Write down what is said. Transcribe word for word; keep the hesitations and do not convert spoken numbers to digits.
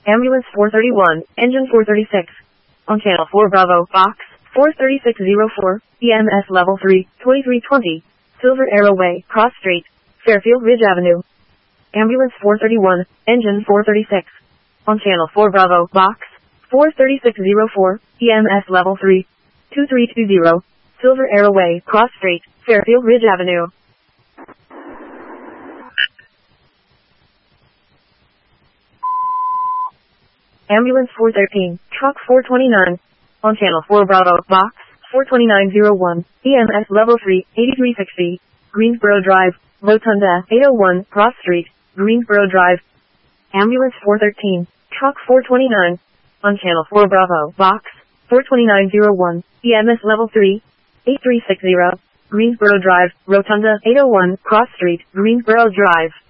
Ambulance four thirty-one, engine four thirty-six. On channel four Bravo, box four thirty-six oh four, E M S level three, twenty-three twenty, Silver Arrow Way, Cross Street, Fairfield Ridge Avenue. Ambulance four thirty-one, engine four thirty-six. On channel four Bravo, box four thirty-six oh four, E M S level three, twenty-three twenty, Silver Arrow Way, Cross Street, Fairfield Ridge Avenue. Ambulance four thirteen, truck four twenty-nine. On channel four Bravo, box four twenty-nine oh one, E M S level three, eighty-three sixty, Greensboro Drive, Rotunda, eight oh one, Cross Street, Greensboro Drive. Ambulance four thirteen, truck four twenty-nine. On channel four Bravo, box four twenty-nine oh one, E M S level three, eighty-three sixty, Greensboro Drive, Rotunda, eight oh one, Cross Street, Greensboro Drive.